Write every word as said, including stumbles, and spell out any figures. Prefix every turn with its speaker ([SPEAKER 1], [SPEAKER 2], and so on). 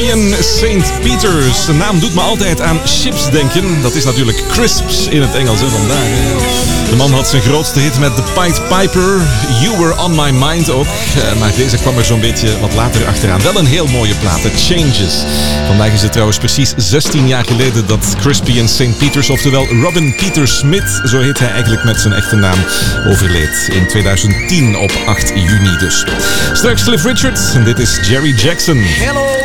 [SPEAKER 1] Crispian Saint Peters. De naam doet me altijd aan chips denken. Dat is natuurlijk crisps in het Engels hè, vandaag. De man had zijn grootste hit met The Pied Piper. You Were On My Mind ook. Maar deze kwam er zo'n beetje wat later achteraan. Wel een heel mooie plaat, Changes. Vandaag is het trouwens precies zestien jaar geleden dat Crispian Saint Peters, oftewel Robin Peter Smith, zo heet hij eigenlijk met zijn echte naam, overleed. In tweeduizend tien op acht juni dus. Straks Cliff Richard en dit is Jerry Jackson.
[SPEAKER 2] Hello